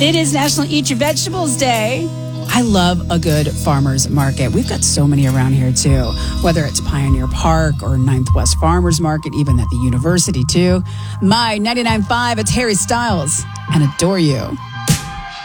It is National Eat Your Vegetables Day. I love a good farmer's market. We've got so many around here, too. Whether it's Pioneer Park or Ninth West Farmers Market, even at the university, too. My 99.5, it's Harry Styles and Adore You.